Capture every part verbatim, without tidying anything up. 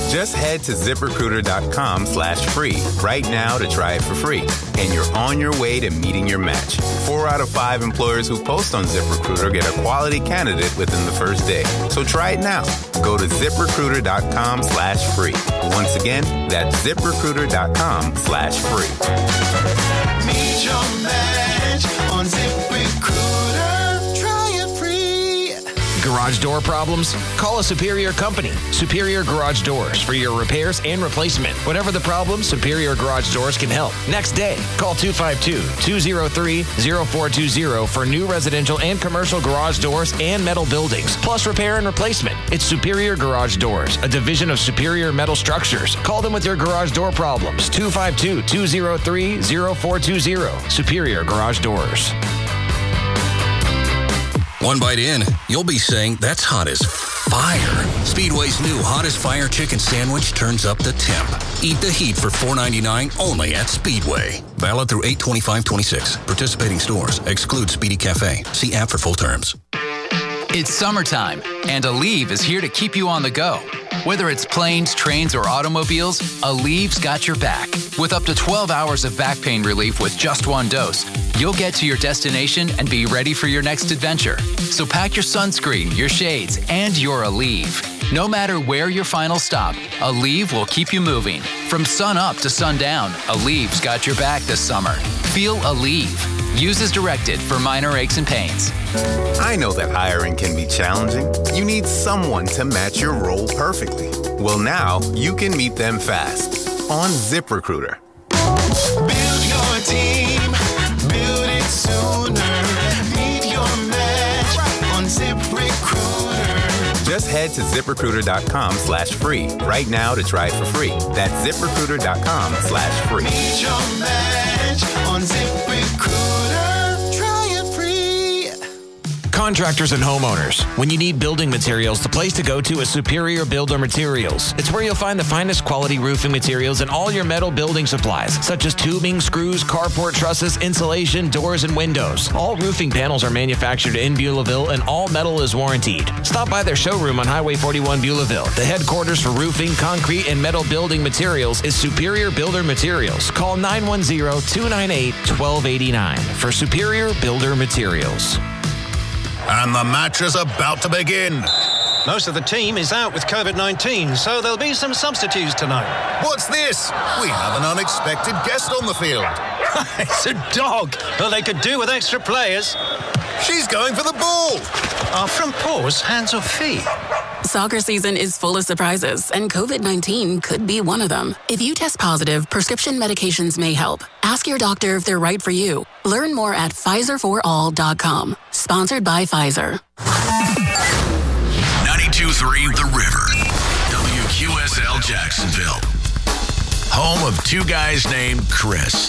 Just head to ZipRecruiter.com slash free right now to try it for free. And you're on your way to meeting your match. Four out of five employers who post on ZipRecruiter get a quality candidate within the first day. So try it now. Go to ZipRecruiter.com slash free. Once again, that's ZipRecruiter.com slash free. Meet your match on ZipRecruiter. Try it free. Garage door problems? Call a Superior company. Superior Garage Doors for your repairs and replacement. Whatever the problem, Superior Garage Doors can help. Next day, call two five two, two oh three, oh four two oh for new residential and commercial garage doors and metal buildings, plus repair and replacement. It's Superior Garage Doors, a division of Superior Metal Structures. Call them with your garage door problems. two five two, two oh three, oh four two oh. Superior Garage Doors. One bite in, you'll be saying, that's hot as fire. Speedway's new Hot as Fire chicken sandwich turns up the temp. Eat the heat for four ninety-nine only at Speedway. Valid through eight twenty-five twenty-six. Participating stores. Exclude Speedy Cafe. See app for full terms. It's summertime, and Aleve is here to keep you on the go. Whether it's planes, trains, or automobiles, Aleve's got your back. With up to twelve hours of back pain relief with just one dose, you'll get to your destination and be ready for your next adventure. So pack your sunscreen, your shades, and your Aleve. No matter where your final stop, Aleve will keep you moving. From sun up to sundown, Aleve's got your back this summer. Feel Aleve. Use as directed for minor aches and pains. I know that hiring can be challenging. You need someone to match your role perfectly. Well, now you can meet them fast on ZipRecruiter. Build your team. Build it sooner. Meet your match on ZipRecruiter. Just head to ZipRecruiter.com slash free right now to try it for free. That's ZipRecruiter.com slash free. Meet your match on ZipRecruiter. Try it free. Contractors and homeowners, when you need building materials, the place to go to is Superior Builder Materials. It's where you'll find the finest quality roofing materials and all your metal building supplies, such as tubing, screws, carport trusses, insulation, doors, and windows. All roofing panels are manufactured in Beulahville, and all metal is warrantied. Stop by their showroom on Highway forty-one, Beulahville. The headquarters for roofing, concrete, and metal building materials is Superior Builder Materials. Call nine one zero, two nine eight, one two eight nine for Superior Builder Materials. And the match is about to begin. Most of the team is out with covid nineteen, so there'll be some substitutes tonight. What's this? We have an unexpected guest on the field. It's a dog. Well, they could do with extra players. She's going for the ball. Our front paws, hands or feet? Soccer season is full of surprises, and covid nineteen could be one of them. If you test positive, prescription medications may help. Ask your doctor if they're right for you. Learn more at Pfizer for all dot com. Sponsored by Pfizer. ninety-two point three The River. W Q S L Jacksonville. Home of two guys named Chris.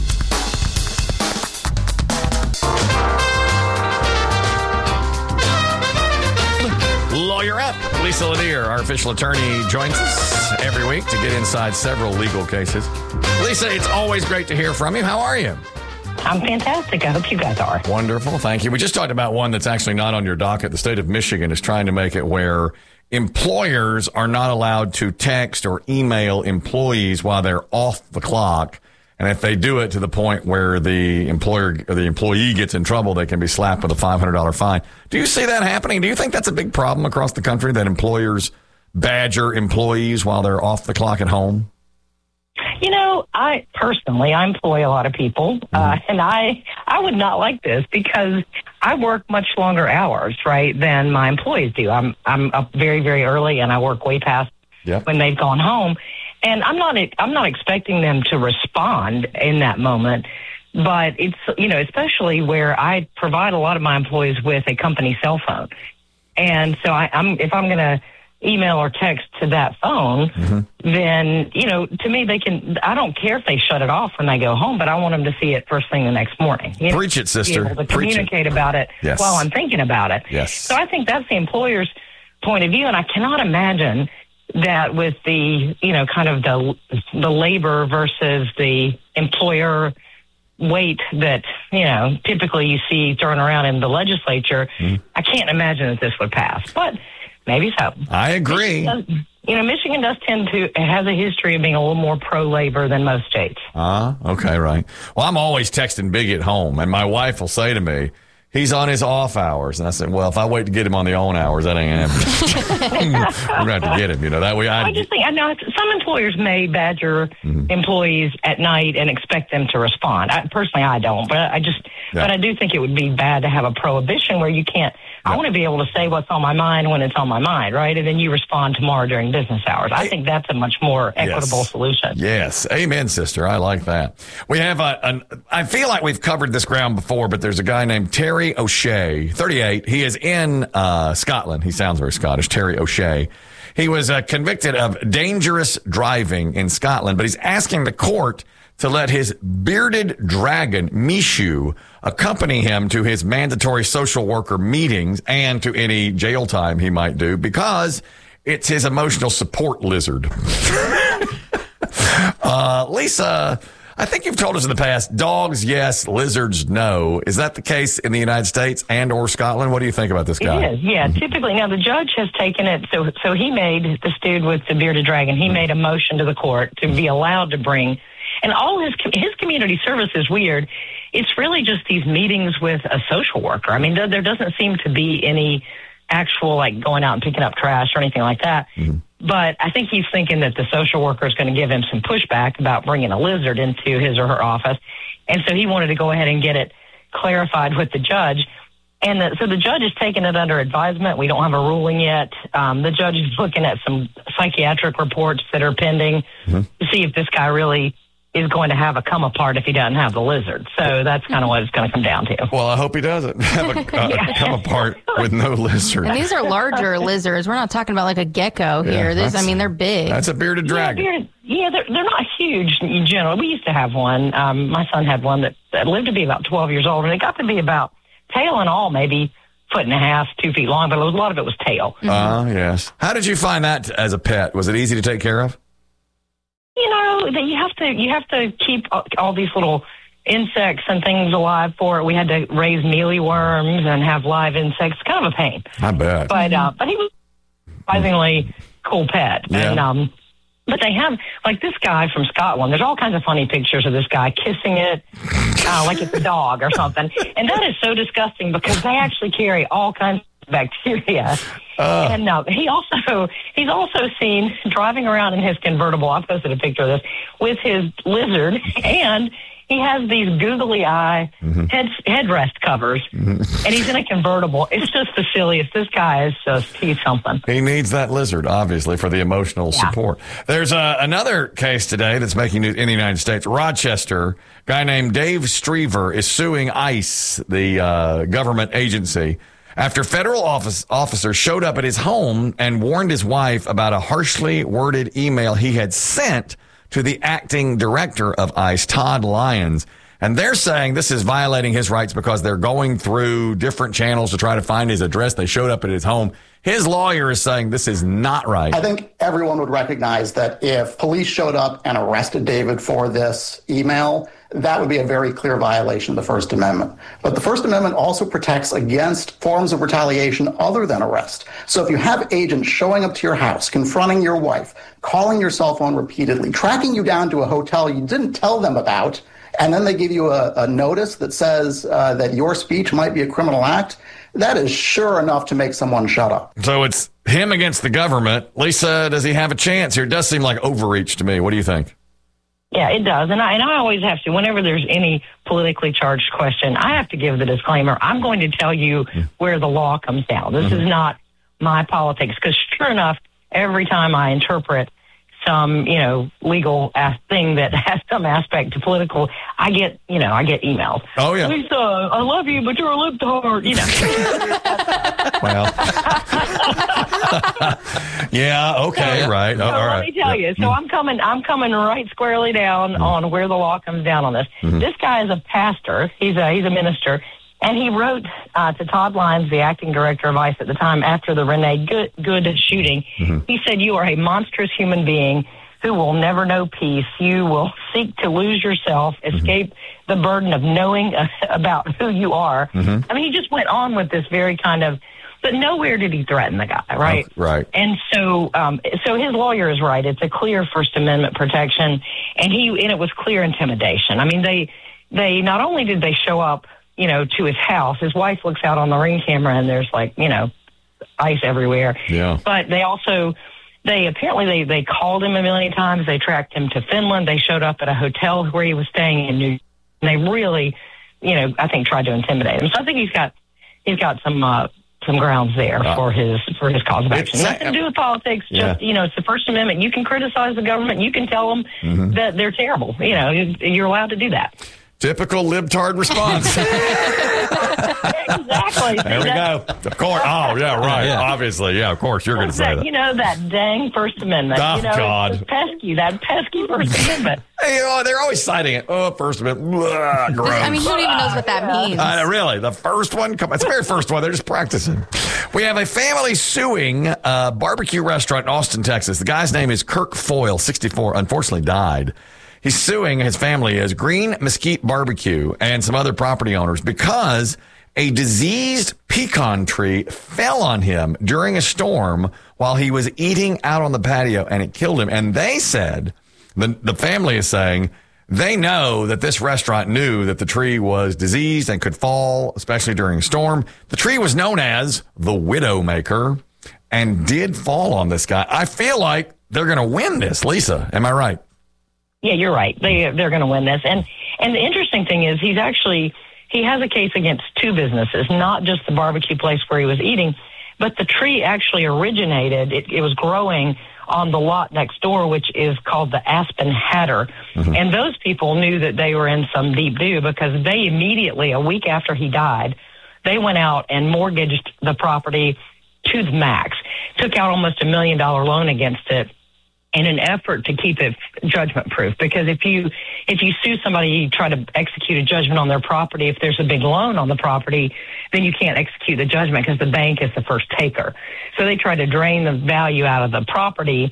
Lawyer Up. Lisa Lanier, our official attorney, joins us every week to get inside several legal cases. Lisa, it's always great to hear from you. How are you? I'm fantastic. I hope you guys are. Wonderful. Thank you. We just talked about one that's actually not on your docket. The state of Michigan is trying to make it where employers are not allowed to text or email employees while they're off the clock. And if they do it to the point where the employer or the employee gets in trouble, they can be slapped with a five hundred dollars fine. Do you see that happening? Do you think that's a big problem across the country, that employers badger employees while they're off the clock at home? You know, I personally, I employ a lot of people, mm-hmm. uh, and I I would not like this because I work much longer hours, right, than my employees do. I'm I'm up very, very early, and I work way past yep. when they've gone home. And I'm not I'm not expecting them to respond in that moment, but it's, you know, especially where I provide a lot of my employees with a company cell phone. And so I, I'm if I'm going to email or text to that phone, mm-hmm. then, you know, to me, they can, I don't care if they shut it off when they go home, but I want them to see it first thing the next morning. You know, Preach it, sister. Be able to Preach communicate it. about it yes. while I'm thinking about it. Yes. So I think that's the employer's point of view, and I cannot imagine that with the, you know, kind of the the labor versus the employer weight that, you know, typically you see thrown around in the legislature, mm-hmm. I can't imagine that this would pass. But maybe so. I agree. Michigan does, you know, Michigan does tend to, it has a history of being a little more pro-labor than most states. Ah, uh, okay, right. Well, I'm always texting Biggie at home, and my wife will say to me, he's on his off hours. And I said, well, if I wait to get him on the on hours, that ain't happening. We're going to have to get him, you know, that way I... I just think, I know some employers may badger mm-hmm. employees at night and expect them to respond. I, personally, I don't, but I just, yeah. but I do think it would be bad to have a prohibition where you can't, yeah. I want to be able to say what's on my mind when it's on my mind, right? And then you respond tomorrow during business hours. I think that's a much more equitable yes. solution. Yes. Amen, sister. I like that. We have a, an, I feel like we've covered this ground before, but there's a guy named Terry O'Shea, thirty-eight. He is in uh, Scotland. He sounds very Scottish. Terry O'Shea. He was uh, convicted of dangerous driving in Scotland, but he's asking the court to let his bearded dragon, Mishu, accompany him to his mandatory social worker meetings and to any jail time he might do because it's his emotional support lizard. uh, Lisa, I think you've told us in the past, dogs, yes, lizards, no. Is that the case in the United States and or Scotland? What do you think about this guy? It is, yeah. Mm-hmm. Typically, now the judge has taken it, so so he made, this dude with the bearded dragon, he mm-hmm. made a motion to the court to be allowed to bring, and all his his community service is weird. It's really just these meetings with a social worker. I mean, there, there doesn't seem to be any actual, like, going out and picking up trash or anything like that. Mm-hmm. But I think he's thinking that the social worker is going to give him some pushback about bringing a lizard into his or her office. And so he wanted to go ahead and get it clarified with the judge. And the, so the judge is taking it under advisement. We don't have a ruling yet. Um, the judge is looking at some psychiatric reports that are pending mm-hmm. to see if this guy really is going to have a come apart if he doesn't have the lizard. So that's kind of what it's going to come down to. Well, I hope he doesn't have a, a yeah. come apart with no lizard. And these are larger lizards. We're not talking about like a gecko here. Yeah, this, I mean, they're big. That's a bearded dragon. Yeah, bearded, yeah they're, they're not huge in general. We used to have one. Um, my son had one that, that lived to be about twelve years old, and it got to be about, tail and all, maybe foot and a half, two feet long, but a lot of it was tail. Ah, uh, yes. How did you find that as a pet? Was it easy to take care of? You know, that you have to you have to keep all these little insects and things alive for it. We had to raise mealyworms and have live insects. Kind of a pain. I bet. But uh, but he was a surprisingly cool pet. Yeah. And um, but they have, like this guy from Scotland. There's all kinds of funny pictures of this guy kissing it, uh, like it's a dog or something. And that is so disgusting because they actually carry all kinds of bacteria. Uh, and uh, he also he's also seen driving around in his convertible. I posted a picture of this with his lizard, and he has these googly eye mm-hmm. head headrest covers, mm-hmm. and he's in a convertible. It's just the silliest. This guy is just he's something. He needs that lizard, obviously, for the emotional yeah. support. There's uh, another case today that's making news in the United States. Rochester, guy named Dave Strever is suing ICE, the uh, government agency, after federal office officers showed up at his home and warned his wife about a harshly worded email he had sent to the acting director of ICE, Todd Lyons. And they're saying this is violating his rights because they're going through different channels to try to find his address. They showed up at his home. His lawyer is saying this is not right. I think everyone would recognize that if police showed up and arrested David for this email, that would be a very clear violation of the First Amendment. But the First Amendment also protects against forms of retaliation other than arrest. So if you have agents showing up to your house, confronting your wife, calling your cell phone repeatedly, tracking you down to a hotel you didn't tell them about, and then they give you a, a notice that says uh, that your speech might be a criminal act, that is sure enough to make someone shut up. So it's him against the government. Lisa, does he have a chance here? It does seem like overreach to me. What do you think? Yeah, it does. And I, and I always have to, whenever there's any politically charged question, I have to give the disclaimer, I'm going to tell you mm-hmm. where the law comes down. This mm-hmm. is not my politics. Because sure enough, every time I interpret some, you know, legal as- thing that has some aspect to political, I get, you know, I get emails. Oh, yeah. Lisa, I love you, but you're a libtard, you know. Well. Yeah, okay, so, right. So oh, all let right. me tell you. So mm-hmm. I'm coming I'm coming right squarely down mm-hmm. on where the law comes down on this. Mm-hmm. This guy is a pastor. He's a he's a minister. And he wrote uh, to Todd Lyons, the acting director of ICE at the time, after the Renee Good, Good shooting. Mm-hmm. He said, "You are a monstrous human being who will never know peace. You will seek to lose yourself, escape mm-hmm. the burden of knowing uh, about who you are." Mm-hmm. I mean, he just went on with this very kind of but nowhere did he threaten the guy, right? Oh, right. And so, um, so his lawyer is right. It's a clear First Amendment protection, and he and it was clear intimidation. I mean, they they not only did they show up, you know, to his house. His wife looks out on the Ring camera, and there's like, you know, ice everywhere. Yeah. But they also, they apparently they they called him a million times. They tracked him to Finland. They showed up at a hotel where he was staying in New York. And they really, you know, I think tried to intimidate him. So I think he's got he's got some. Uh, some grounds there uh, for his for his cause of action. Nothing to do with politics. Yeah. Just, you know, it's the First Amendment. You can criticize the government. You can tell them mm-hmm. that they're terrible. You know, you're allowed to do that. Typical libtard response. Exactly. There we go. Of course. Oh, yeah, right. Yeah. Obviously. Yeah, of course. You're going to say that, that. You know, that dang First Amendment. Oh, you know, God. It's pesky, that pesky First Amendment. Hey, oh, they're always citing it. Oh, First Amendment. Blah, gross. I mean, who even knows what that means? Uh, really? The first one? Come on. It's the very first one. They're just practicing. We have a family suing a barbecue restaurant in Austin, Texas. The guy's name is Kirk Foyle, sixty-four, unfortunately died. He's suing his family as Green Mesquite Barbecue and some other property owners because a diseased pecan tree fell on him during a storm while he was eating out on the patio, and it killed him. And they said, the, the family is saying, they know that this restaurant knew that the tree was diseased and could fall, especially during a storm. The tree was known as the Widowmaker and did fall on this guy. I feel like they're going to win this, Lisa. Am I right? Yeah, you're right. They they're going to win this. And and the interesting thing is he's actually he has a case against two businesses, not just the barbecue place where he was eating, but the tree actually originated. It, it was growing on the lot next door, which is called the Aspen Hatter. Mm-hmm. And those people knew that they were in some deep doo because they immediately, a week after he died, they went out and mortgaged the property to the max, took out almost a million dollar loan against it in an effort to keep it judgment proof. Because if you if you sue somebody, you try to execute a judgment on their property. If there's a big loan on the property, then you can't execute the judgment because the bank is the first taker. So they try to drain the value out of the property,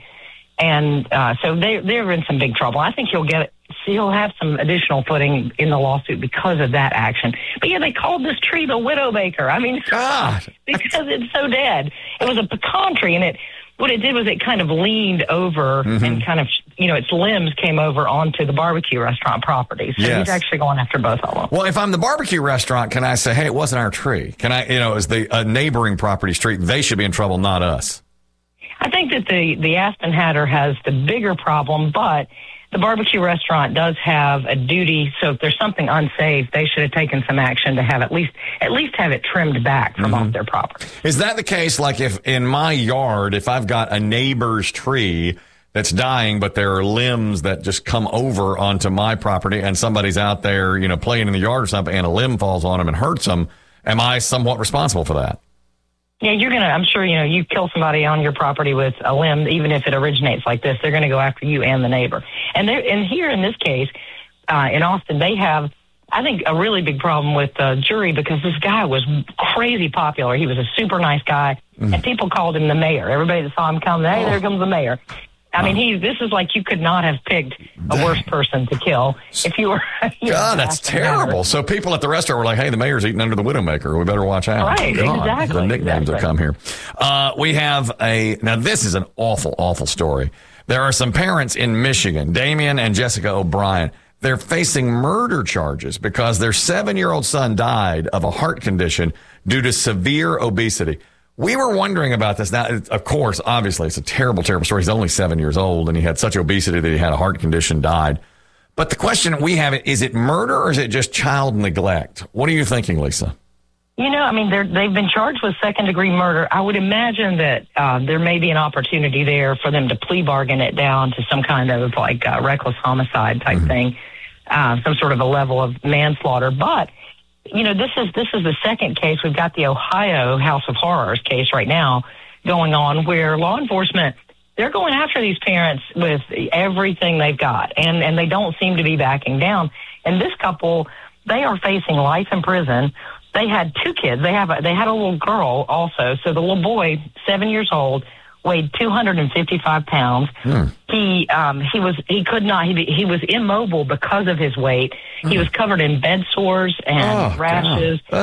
and uh, so they they're in some big trouble. I think he'll get he'll have some additional footing in the lawsuit because of that action. But yeah, they called this tree the Widowmaker. I mean, God, because it's so dead. It was a pecan tree, and it. What it did was it kind of leaned over mm-hmm. and kind of, you know, its limbs came over onto the barbecue restaurant property. So yes. he's actually going after both of them. Well, if I'm the barbecue restaurant, can I say, hey, it wasn't our tree? Can I, you know, as the uh, neighboring property street, they should be in trouble, not us. I think that the, the Aspen Hatter has the bigger problem, but the barbecue restaurant does have a duty. So if there's something unsafe, they should have taken some action to have at least at least have it trimmed back from mm-hmm. off their property. Is that the case? Like if in my yard, if I've got a neighbor's tree that's dying, but there are limbs that just come over onto my property and somebody's out there, you know, playing in the yard or something and a limb falls on them and hurts them, am I somewhat responsible for that? Yeah, you're going to, I'm sure, you know, you kill somebody on your property with a limb, even if it originates like this, they're going to go after you and the neighbor. And they're, and here in this case, uh, in Austin, they have, I think, a really big problem with the jury because this guy was crazy popular. He was a super nice guy, mm. and people called him the mayor. Everybody that saw him come, hey, oh. there comes the mayor. I mean, he. This is like you could not have picked a worse person to kill if you were. You God, know, that's terrible. So people at the restaurant were like, hey, the mayor's eating under the Widowmaker. We better watch out. Right, God, exactly. The nicknames exactly. that come here. Uh, we have a, now this is an awful, awful story. There are some parents in Michigan, Damian and Jessica O'Brien. They're facing murder charges because their seven-year-old son died of a heart condition due to severe obesity. We were wondering about this. Now, of course, obviously, it's a terrible, terrible story. He's only seven years old, and he had such obesity that he had a heart condition, died. But the question we have, is it murder or is it just child neglect? What are you thinking, Lisa? You know, I mean, they're, they've been charged with second-degree murder. I would imagine that uh, there may be an opportunity there for them to plea bargain it down to some kind of, like, uh, reckless homicide type mm-hmm. thing, uh, some sort of a level of manslaughter. But you know, this is this is the second case. We've got the Ohio House of Horrors case right now going on where law enforcement, they're going after these parents with everything they've got, and, and they don't seem to be backing down. And this couple, they are facing life in prison. They had two kids. They have a, they had a little girl also. So the little boy, seven years old, weighed two hundred fifty-five pounds. Hmm. He um, he was he could not he he was immobile because of his weight. Hmm. He was covered in bed sores and oh, rashes. Uh.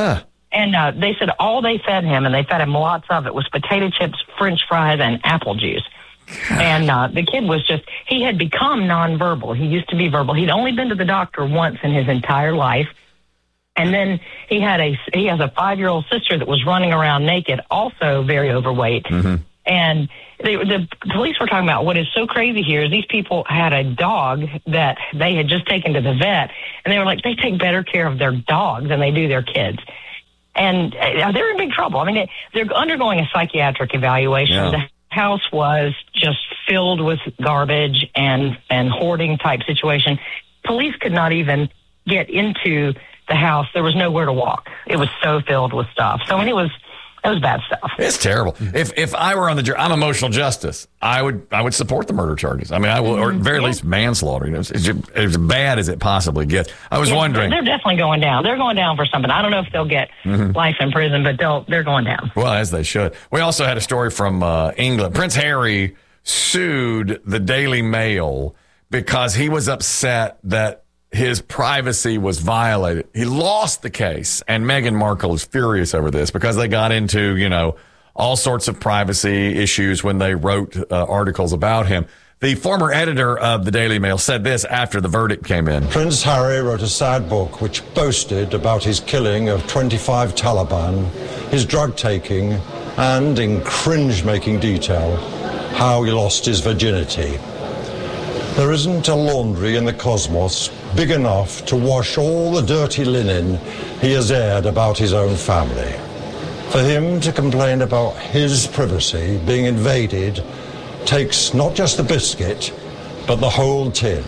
And uh, they said all they fed him, and they fed him lots of it, was potato chips, French fries, and apple juice. And uh, the kid was just, he had become nonverbal. He used to be verbal. He'd only been to the doctor once in his entire life. And then he had a, he has a five-year-old sister that was running around naked, also very overweight. Mm-hmm. And they, the police were talking about what is so crazy here is these people had a dog that they had just taken to the vet, and they were like, they take better care of their dogs than they do their kids. And uh, they're in big trouble. I mean, they, they're undergoing a psychiatric evaluation. Yeah. The house was just filled with garbage and, and hoarding type situation. Police could not even get into the house. There was nowhere to walk. It was so filled with stuff. So, I mean, it was, it was bad stuff. It's terrible. If if I were on the jury, I'm emotional justice. I would I would support the murder charges. I mean, I will, or at very least manslaughter. You know, it's, it's as bad as it possibly gets. I was yeah, wondering. They're definitely going down. They're going down for something. I don't know if they'll get mm-hmm. life in prison, but they'll they're going down. Well, as they should. We also had a story from uh, England. Prince Harry sued the Daily Mail because he was upset that his privacy was violated. He lost the case, and Meghan Markle is furious over this because they got into, you know, all sorts of privacy issues when they wrote uh, articles about him. The former editor of the Daily Mail said this after the verdict came in. Prince Harry wrote a sad book which boasted about his killing of twenty-five Taliban, his drug taking, and, in cringe-making detail, how he lost his virginity. There isn't a laundry in the cosmos big enough to wash all the dirty linen he has aired about his own family. For him to complain about his privacy being invaded takes not just the biscuit, but the whole tin.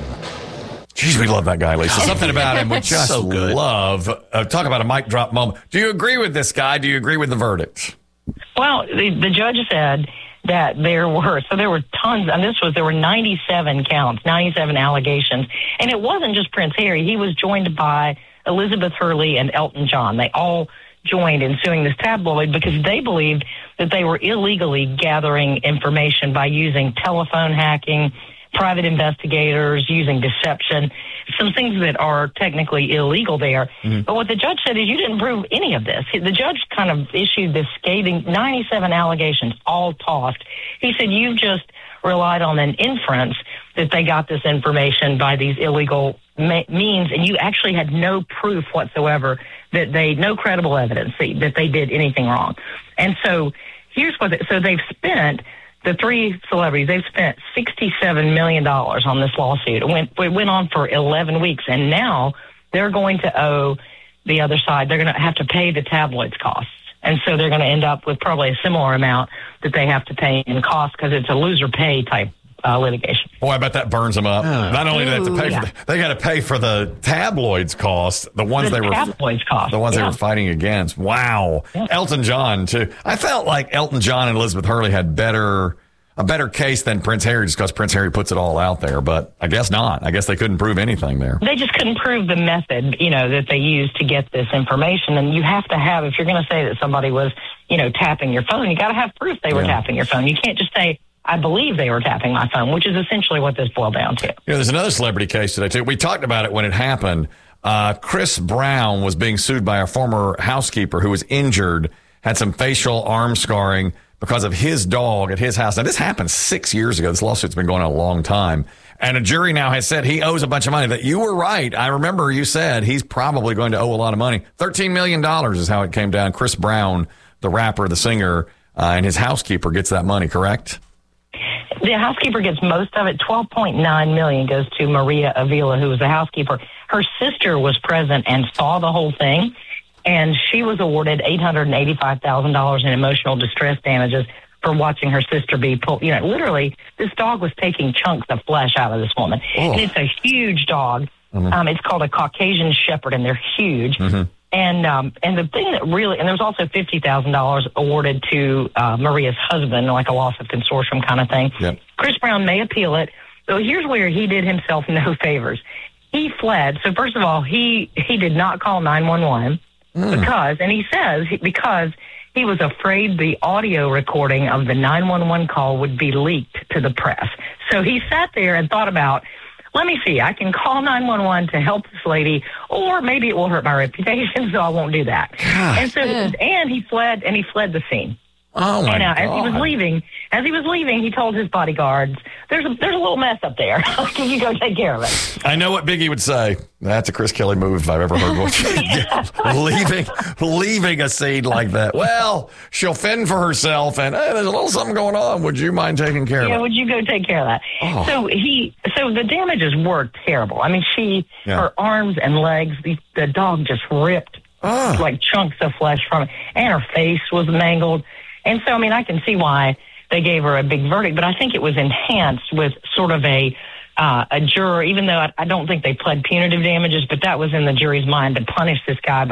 Jeez, we love that guy, Lisa. Something about him we just so love. Uh, talk about a mic drop moment. Do you agree with this guy? Do you agree with the verdict? Well, the, the judge said that there were, so there were tons, and this was, there were ninety-seven counts, ninety-seven allegations. And it wasn't just Prince Harry. He was joined by Elizabeth Hurley and Elton John. They all joined in suing this tabloid because they believed that they were illegally gathering information by using telephone hacking, private investigators, using deception, some things that are technically illegal there. Mm-hmm. But what the judge said is you didn't prove any of this. The judge kind of issued this scathing ninety-seven allegations, all tossed. He said you just relied on an inference that they got this information by these illegal ma- means, and you actually had no proof whatsoever that they, no credible evidence that, that they did anything wrong. And so here's what, they, so they've spent, the three celebrities, they've spent sixty-seven million dollars on this lawsuit. It went, it went on for eleven weeks, and now they're going to owe the other side. They're going to have to pay the tabloids costs. And so they're going to end up with probably a similar amount that they have to pay in costs because it's a loser pay type uh, litigation. Boy, I bet that burns them up. Oh. Not only do they have to pay Ooh, for yeah. the, they got to pay for the tabloids costs, the ones The they were tabloids costs, the ones yeah. they were fighting against. Wow. Yeah. Elton John too. I felt like Elton John and Elizabeth Hurley had better a better case than Prince Harry just because Prince Harry puts it all out there, but I guess not. I guess they couldn't prove anything there. They just couldn't prove the method, you know, that they used to get this information. And you have to have, if you're going to say that somebody was, you know, tapping your phone, you got to have proof they were Yeah. tapping your phone. You can't just say, I believe they were tapping my phone, which is essentially what this boiled down to. You know, there's another celebrity case today, too. We talked about it when it happened. Uh, Chris Brown was being sued by a former housekeeper who was injured, had some facial arm scarring because of his dog at his house. Now, this happened six years ago. This lawsuit's been going on a long time. And a jury now has said he owes a bunch of money. That you were right. I remember you said he's probably going to owe a lot of money. thirteen million dollars is how it came down. Chris Brown, the rapper, the singer, uh, and his housekeeper gets that money, correct? The housekeeper gets most of it. twelve point nine million dollars goes to Maria Avila, who was the housekeeper. Her sister was present and saw the whole thing, and she was awarded eight hundred eighty-five thousand dollars in emotional distress damages for watching her sister be pulled. You know, literally, this dog was taking chunks of flesh out of this woman. Oh. And it's a huge dog. Mm-hmm. Um, it's called a Caucasian Shepherd, and they're huge. Mm-hmm. And um, and the thing that really, and there's also fifty thousand dollars awarded to uh, Maria's husband, like a loss of consortium kind of thing. Yep. Chris Brown may appeal it. So here's where he did himself no favors. He fled. So first of all, he, he did not call nine one one mm. because, and he says, because he was afraid the audio recording of the nine one one call would be leaked to the press. So he sat there and thought about, let me see, I can call nine one one to help this lady, or maybe it will hurt my reputation, so I won't do that. Gosh. And so, and he fled, and he fled the scene. Oh, my and uh, God. as he was leaving, as he was leaving, he told his bodyguards, "There's a there's a little mess up there. Can you go take care of it?" I know what Biggie would say. That's a Chris Kelly move if I've ever heard one. leaving, leaving a scene like that. Well, she'll fend for herself, and hey, there's a little something going on. Would you mind taking care Yeah, of it? would you go take care of that? Oh. So he, so the damages were terrible. I mean, she, Yeah. her arms and legs, the, the dog just ripped Ah. like chunks of flesh from it, and her face was mangled. And so, I mean, I can see why they gave her a big verdict, but I think it was enhanced with sort of a uh, a juror, even though I, I don't think they pled punitive damages, but that was in the jury's mind to punish this guy